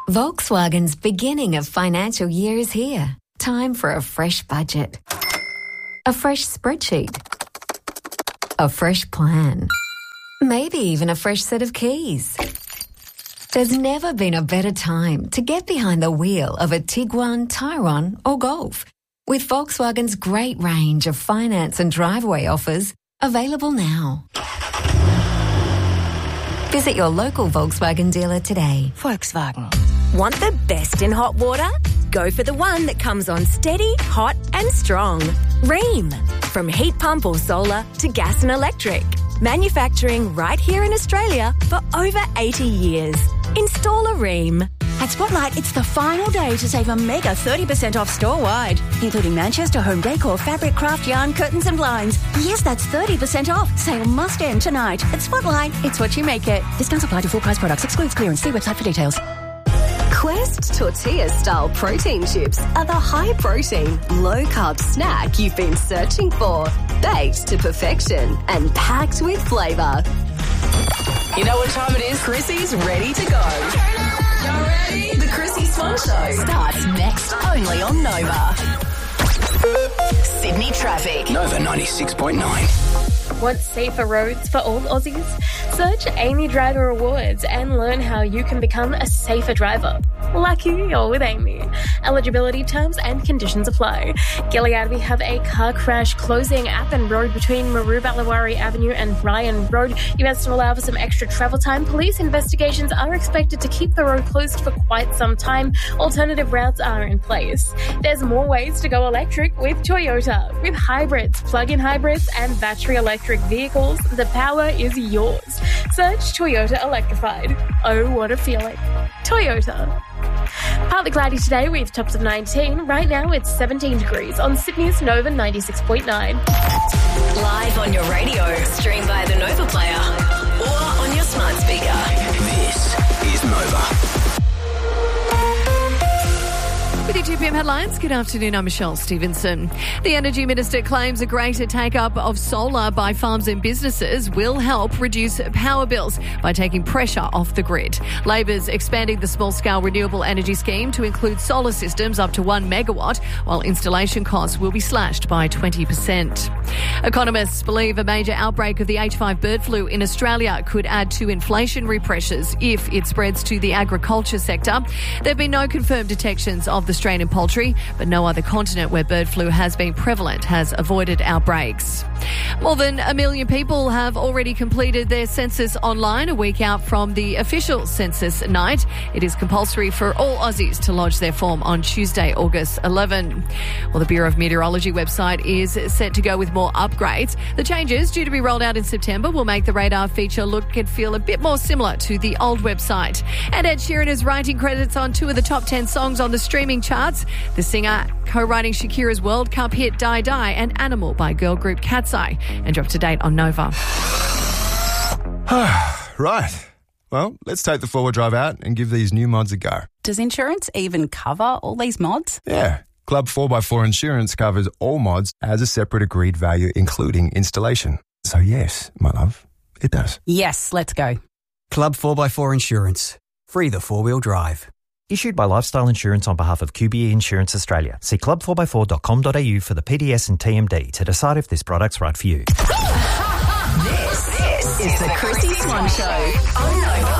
Volkswagen's beginning of financial year is here. Time for a fresh budget. A fresh spreadsheet. A fresh plan. Maybe even a fresh set of keys. There's never been a better time to get behind the wheel of a Tiguan, Tyrone or Golf. With Volkswagen's great range of finance and driveway offers available now. Visit your local Volkswagen dealer today. Volkswagen. Want the best in hot water? Go for the one that comes on steady, hot and strong. Rheem. From heat pump or solar to gas and electric. Manufacturing right here in Australia for over 80 years. Install a Rheem. At Spotlight, it's the final day to save a mega 30% off store-wide, including Manchester home decor, fabric, craft, yarn, curtains and blinds. Yes, that's 30% off. Sale must end tonight. At Spotlight, it's what you make it. Discounts apply to full-price products. Excludes clearance. See website for details. Quest tortilla-style protein chips are the high-protein, low-carb snack you've been searching for. Baked to perfection and packed with flavour. You know what time it is? Chrissy's ready to go. Y'all ready? The Chrissy Swan Show starts next only on Nova. Sydney traffic. Nova 96.9. Want safer roads for all Aussies? Search Amy Driver Awards and learn how you can become a safer driver. Lucky you're with Amy. Eligibility terms and conditions apply. Gilead, we have a car crash closing Appin Road between Maru-Balawari Avenue and Bryan Road. You have to allow for some extra travel time. Police investigations are expected to keep the road closed for quite some time. Alternative routes are in place. There's more ways to go electric with Toyota. With hybrids, plug-in hybrids and battery electric vehicles, the power is yours. Search Toyota Electrified. Oh, what a feeling. Toyota. Partly cloudy today with tops of 19. Right now it's 17 degrees on Sydney's Nova 96.9. Live on your radio, stream via the Nova player or on your smart speaker. This is Nova. With your 2 p.m. headlines, good afternoon, I'm Michelle Stevenson. The Energy Minister claims a greater take-up of solar by farms and businesses will help reduce power bills by taking pressure off the grid. Labor's expanding the small-scale renewable energy scheme to include solar systems up to 1 megawatt, while installation costs will be slashed by 20%. Economists believe a major outbreak of the H5 bird flu in Australia could add to inflationary pressures if it spreads to the agriculture sector. There have been no confirmed detections of the strain in poultry, but no other continent where bird flu has been prevalent has avoided outbreaks. More than 1 million people have already completed their census online a week out from the official census night. It is compulsory for all Aussies to lodge their form on Tuesday, August 11. Well, the Bureau of Meteorology website is set to go with more upgrades. The changes, due to be rolled out in September, will make the radar feature look and feel a bit more similar to the old website. And Ed Sheeran is writing credits on 2 of the top 10 songs on the streaming charts. The singer co-writing Shakira's World Cup hit Die Die and Animal by girl group Cat's Eye, and dropped to date on Nova. Right. Well, let's take the four-wheel drive out and give these new mods a go. Does insurance even cover all these mods? Yeah. Club 4x4 Insurance covers all mods as a separate agreed value, including installation. So yes, my love, it does. Yes, let's go. Club 4x4 Insurance. Free the four-wheel drive. Issued by Lifestyle Insurance on behalf of QBE Insurance Australia. See club4x4.com.au for the PDS and TMD to decide if this product's right for you. This is the Chrissy Swan Show on Nova.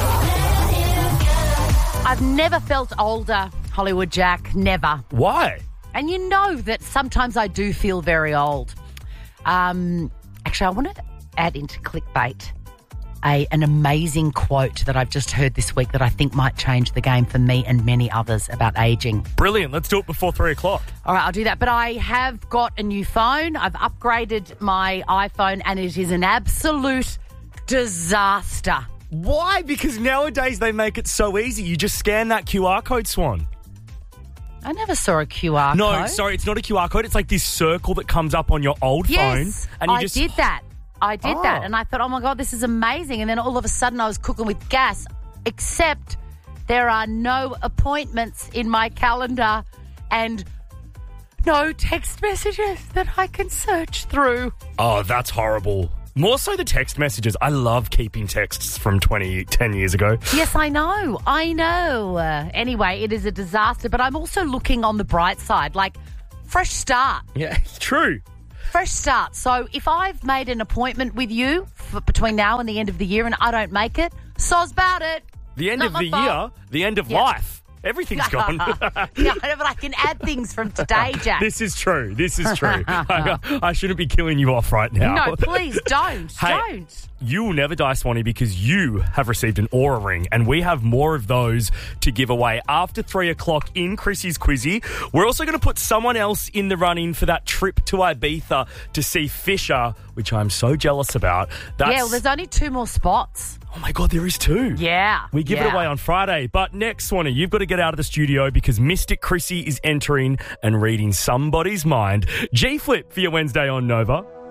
I've never felt older, Hollywood Jack, never. Why? And you know that sometimes I do feel very old. Actually, I want to add into clickbait an amazing quote that I've just heard this week that I think might change the game for me and many others about ageing. Brilliant. Let's do it before 3 o'clock. All right, I'll do that. But I have got a new phone. I've upgraded my iPhone and it is an absolute disaster. Why? Because nowadays they make it so easy. You just scan that QR code, Swan. I never saw a QR code. No, sorry, it's not a QR code. It's like this circle that comes up on your old phone. And you just... did that. I did that, and I thought, oh, my God, this is amazing. And then all of a sudden I was cooking with gas, except there are no appointments in my calendar and no text messages that I can search through. Oh, that's horrible. More so the text messages. I love keeping texts from 10 years ago. Yes, I know. Anyway, it is a disaster, but I'm also looking on the bright side, like fresh start. Yeah, it's true. Fresh start. So if I've made an appointment with you between now and the end of the year and I don't make it, soz about it. The end of the year, the end of life. Everything's gone. Yeah, but I can add things from today, Jack. This is true. I shouldn't be killing you off right now. No, please don't. Don't. You will never die, Swanee, because you have received an Aura ring, and we have more of those to give away after 3 o'clock in Chrissy's Quizzy. We're also going to put someone else in the running for that trip to Ibiza to see Fisher, which I'm so jealous about. Well, there's only 2 more spots. Oh, my God, there is 2. Yeah. We give it away on Friday. But next, Swanee, you've got to get out of the studio because Mystic Chrissy is entering and reading somebody's mind. G-Flip for your Wednesday on Nova.